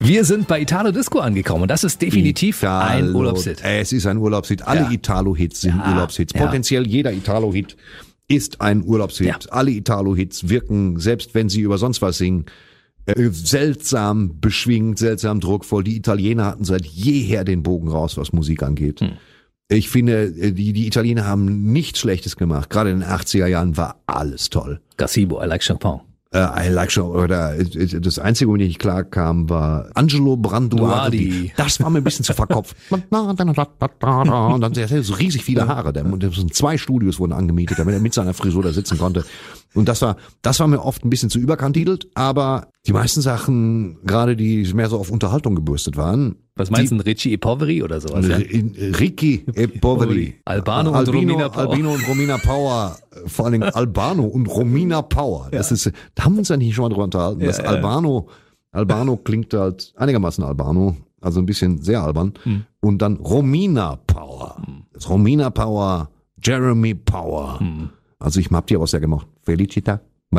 Wir sind bei Italo Disco angekommen und das ist definitiv ein Urlaubshit. Es ist ein Urlaubshit. Alle Italo-Hits sind Urlaubshits. Potenziell jeder Italo-Hit ist ein Urlaubshit. Ja. Alle Italo-Hits wirken, selbst wenn sie über sonst was singen, seltsam beschwingt, seltsam druckvoll. Die Italiener hatten seit jeher den Bogen raus, was Musik angeht. Ich finde, die Italiener haben nichts Schlechtes gemacht. Gerade in den 80er Jahren war alles toll. Gazebo, I Like Chopin. I Like Chopin. Oder das Einzige, womit ich nicht klar kam, war Angelo Branduardi. Das war mir ein bisschen zu verkopft. Und dann hat er so riesig viele Haare. Und 2 Studios wurden angemietet, damit er mit seiner Frisur da sitzen konnte. Und das war mir oft ein bisschen zu überkandidelt, aber die meisten Sachen, gerade die mehr so auf Unterhaltung gebürstet waren. Was meinst du, Ricci e Poveri oder sowas? Ja? Ricky e Poveri. Albino und Romina Power. Albino und Romina Power. Vor allen Dingen Albano und Romina Power. Das ist, da haben wir uns ja nicht schon mal drüber unterhalten. Das Albano klingt halt einigermaßen Albano, also ein bisschen sehr albern. Und dann Romina Power. Das Romina Power, Jeremy Power. Also ich hab die aber sehr gemocht. Felicita.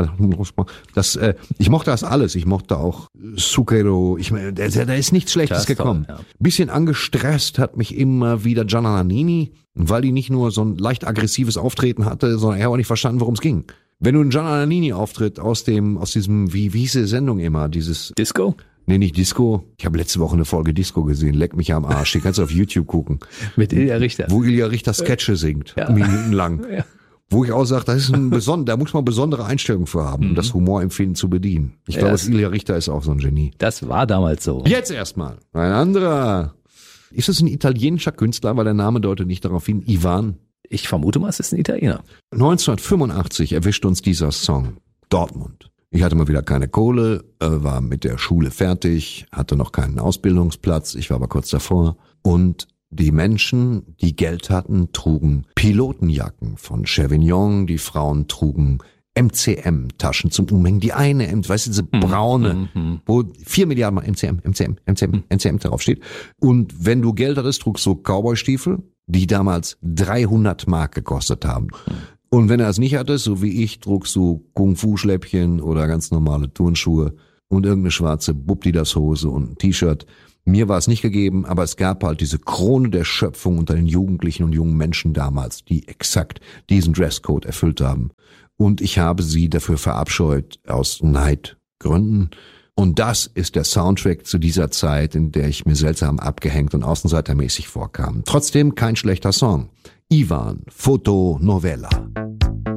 Ich mochte das alles. Ich mochte auch Zucchero. Da ist nichts Schlechtes gekommen. Toll, ja. Bisschen angestresst hat mich immer wieder Gianna Nannini, weil die nicht nur so ein leicht aggressives Auftreten hatte, sondern er hat auch nicht verstanden, worum es ging. Wenn du einen Gianna Nannini Auftritt aus diesem, wie hieß die Sendung immer, dieses Disco? Nee, nicht Disco. Ich habe letzte Woche eine Folge Disco gesehen. Leck mich am Arsch. Die kannst du auf YouTube gucken. Mit Ilja Richter. Wo Ilja Richter Sketche singt. Minutenlang. Ja. Wo ich auch sage, das ist da muss man besondere Einstellungen für haben, um das Humorempfinden zu bedienen. Ich glaube, Ilja Richter ist auch so ein Genie. Das war damals so. Jetzt erstmal ein anderer. Ist es ein italienischer Künstler, weil der Name deutet nicht darauf hin, Ivan? Ich vermute mal, es ist ein Italiener. 1985 erwischt uns dieser Song. Dortmund. Ich hatte mal wieder keine Kohle, war mit der Schule fertig, hatte noch keinen Ausbildungsplatz, ich war aber kurz davor. Und die Menschen, die Geld hatten, trugen Pilotenjacken von Chevignon, die Frauen trugen MCM-Taschen zum Umhängen. Die eine, weißt du, diese braune, wo 4 Milliarden mal MCM darauf steht. Und wenn du Geld hattest, trugst du Cowboy-Stiefel, die damals 300 Mark gekostet haben. Und wenn er es nicht hattest, so wie ich, trugst du Kung-Fu-Schläppchen oder ganz normale Turnschuhe und irgendeine schwarze Bubdidas-Hose und ein T-Shirt. Mir war es nicht gegeben, aber es gab halt diese Krone der Schöpfung unter den Jugendlichen und jungen Menschen damals, die exakt diesen Dresscode erfüllt haben. Und ich habe sie dafür verabscheut aus Neidgründen. Und das ist der Soundtrack zu dieser Zeit, in der ich mir seltsam abgehängt und außenseitermäßig vorkam. Trotzdem kein schlechter Song. Ivan, Fotonovela.